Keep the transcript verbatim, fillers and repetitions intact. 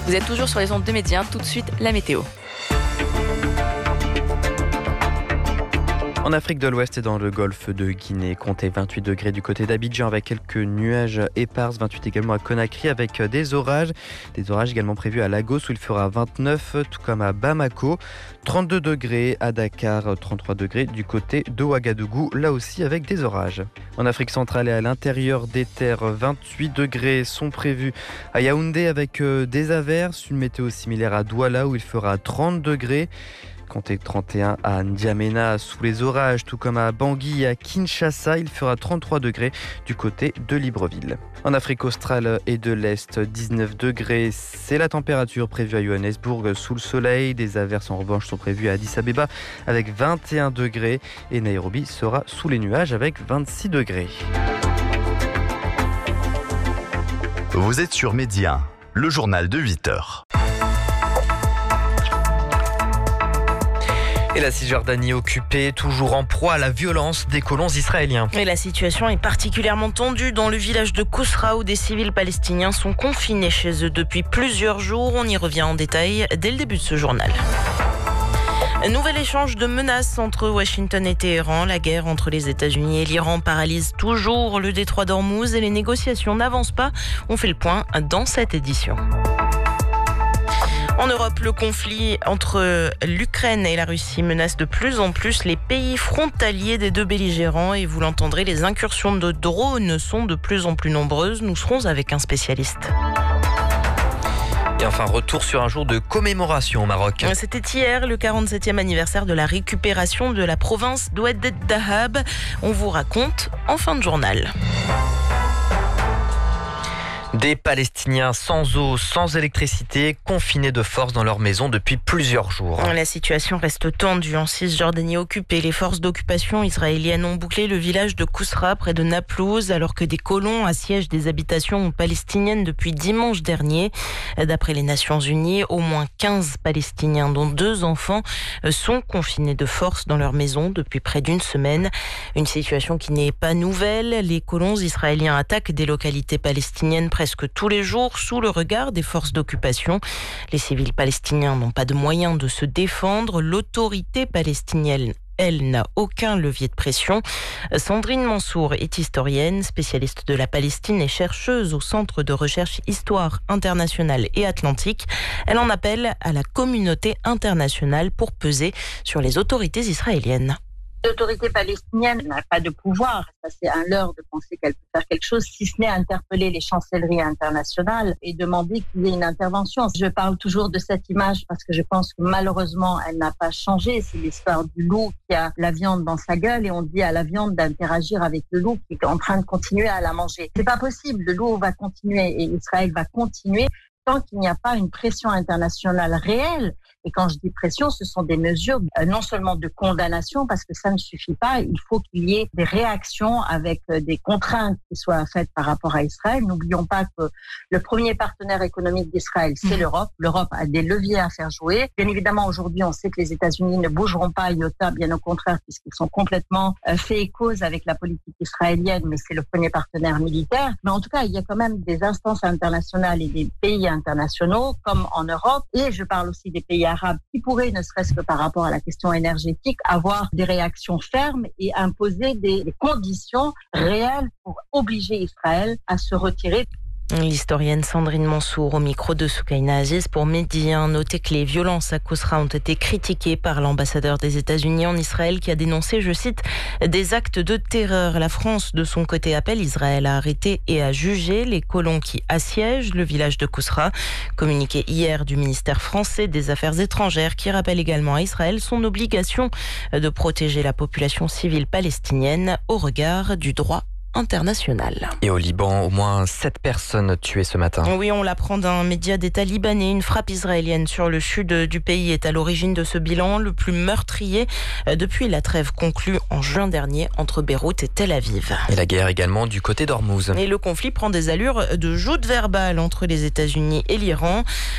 Vous êtes toujours sur les ondes de Média. Tout de suite, la météo. En Afrique de l'Ouest et dans le golfe de Guinée, comptez vingt-huit degrés du côté d'Abidjan avec quelques nuages épars, vingt-huit également à Conakry avec des orages. Des orages également prévus à Lagos où il fera vingt-neuf, tout comme à Bamako. trente-deux degrés à Dakar, trente-trois degrés du côté de Ouagadougou, là aussi avec des orages. En Afrique centrale et à l'intérieur des terres, vingt-huit degrés sont prévus à Yaoundé avec des averses. Une météo similaire à Douala où il fera trente degrés. Comptez trente et un à N'Djamena sous les orages, tout comme à Bangui et à Kinshasa. Il fera trente-trois degrés du côté de Libreville. En Afrique australe et de l'Est, dix-neuf degrés, c'est la température prévue à Johannesburg sous le soleil. Des averses en revanche sont prévues à Addis Abeba avec vingt et un degrés et Nairobi sera sous les nuages avec vingt-six degrés. Vous êtes sur Média, le journal de huit heures. Et la Cisjordanie occupée, toujours en proie à la violence des colons israéliens. Et la situation est particulièrement tendue dans le village de Kousra où des civils palestiniens sont confinés chez eux depuis plusieurs jours. On y revient en détail dès le début de ce journal. Un nouvel échange de menaces entre Washington et Téhéran. La guerre entre les États-Unis et l'Iran paralyse toujours le détroit d'Ormuz et les négociations n'avancent pas. On fait le point dans cette édition. En Europe, le conflit entre l'Ukraine et la Russie menace de plus en plus les pays frontaliers des deux belligérants. Et vous l'entendrez, les incursions de drones sont de plus en plus nombreuses. Nous serons avec un spécialiste. Et enfin, retour sur un jour de commémoration au Maroc. C'était hier le quarante-septième anniversaire de la récupération de la province d'Oued Dahab. On vous raconte en fin de journal. Des Palestiniens sans eau, sans électricité, confinés de force dans leur maison depuis plusieurs jours. La situation reste tendue en Cisjordanie occupée. Les forces d'occupation israéliennes ont bouclé le village de Kousra près de Naplouse alors que des colons assiègent des habitations palestiniennes depuis dimanche dernier. D'après les Nations Unies, au moins quinze Palestiniens, dont deux enfants, sont confinés de force dans leur maison depuis près d'une semaine. Une situation qui n'est pas nouvelle. Les colons israéliens attaquent des localités palestiniennes presque tous les jours sous le regard des forces d'occupation. Les civils palestiniens n'ont pas de moyens de se défendre. L'autorité palestinienne, elle, n'a aucun levier de pression. Sandrine Mansour est historienne, spécialiste de la Palestine et chercheuse au Centre de recherche Histoire internationale et atlantique. Elle en appelle à la communauté internationale pour peser sur les autorités israéliennes. L'autorité palestinienne n'a pas de pouvoir. Ça, c'est un leurre de penser qu'elle peut faire quelque chose, si ce n'est interpeller les chancelleries internationales et demander qu'il y ait une intervention. Je parle toujours de cette image parce que je pense que malheureusement, elle n'a pas changé. C'est l'histoire du loup qui a la viande dans sa gueule et on dit à la viande d'interagir avec le loup qui est en train de continuer à la manger. C'est pas possible. Le loup va continuer et Israël va continuer tant qu'il n'y a pas une pression internationale réelle. Et quand je dis pression, ce sont des mesures euh, non seulement de condamnation, parce que ça ne suffit pas, il faut qu'il y ait des réactions avec euh, des contraintes qui soient faites par rapport à Israël. N'oublions pas que le premier partenaire économique d'Israël, c'est l'Europe. L'Europe a des leviers à faire jouer. Bien évidemment, aujourd'hui, on sait que les États-Unis ne bougeront pas à iota, bien au contraire, puisqu'ils sont complètement euh, faits et cause avec la politique israélienne, mais c'est le premier partenaire militaire. Mais en tout cas, il y a quand même des instances internationales et des pays internationaux, comme en Europe, et je parle aussi des pays arabes, qui pourraient, ne serait-ce que par rapport à la question énergétique, avoir des réactions fermes et imposer des, des conditions réelles pour obliger Israël à se retirer. L'historienne Sandrine Mansour au micro de Soukaina Aziz pour Média. Notez que les violences à Kousra ont été critiquées par l'ambassadeur des États-Unis en Israël qui a dénoncé, je cite, des actes de terreur. La France, de son côté, appelle Israël à arrêter et à juger les colons qui assiègent le village de Kousra. Communiqué hier du ministère français des Affaires étrangères qui rappelle également à Israël son obligation de protéger la population civile palestinienne au regard du droit international. Et au Liban, au moins sept personnes tuées ce matin. Oui, on l'apprend d'un média d'État libanais. Une frappe israélienne sur le sud du pays est à l'origine de ce bilan, le plus meurtrier depuis la trêve conclue en juin dernier entre Beyrouth et Tel Aviv. Et la guerre également du côté d'Ormuz. Et le conflit prend des allures de joute verbale entre les États-Unis et l'Iran.